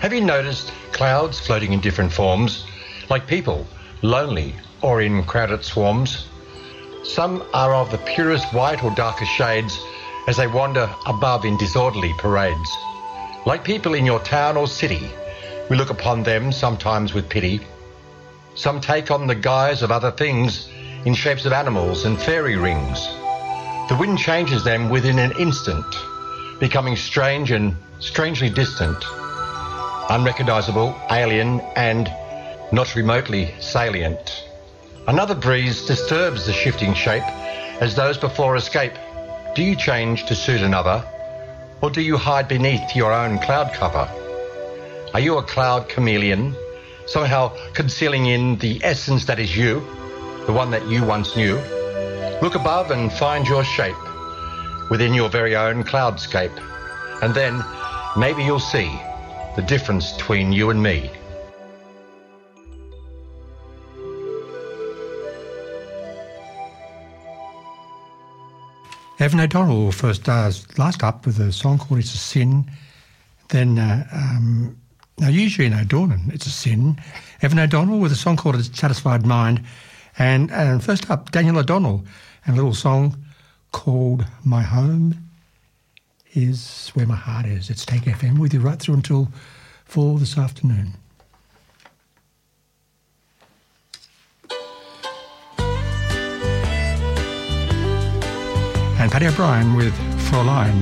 Have you noticed clouds floating in different forms, like people, lonely or in crowded swarms? Some are of the purest white or darkest shades as they wander above in disorderly parades. Like people in your town or city, we look upon them sometimes with pity. Some take on the guise of other things in shapes of animals and fairy rings. The wind changes them within an instant, becoming strange and strangely distant, unrecognisable, alien and not remotely salient. Another breeze disturbs the shifting shape as those before escape. Do you change to suit another, or do you hide beneath your own cloud cover? Are you a cloud chameleon, somehow concealing in the essence that is you, the one that you once knew? Look above and find your shape within your very own cloudscape, and then maybe you'll see the difference between you and me. Evan O'Donnell first starts last up with a song called It's a Sin. Then, now usually in O'Donnell, It's a Sin. Evan O'Donnell with a song called A Satisfied Mind. And first up, Daniel O'Donnell and a little song called My Home Is Where My Heart Is. It's Take FM with you right through until 4 this afternoon. And Paddy O'Brien with Fraulein.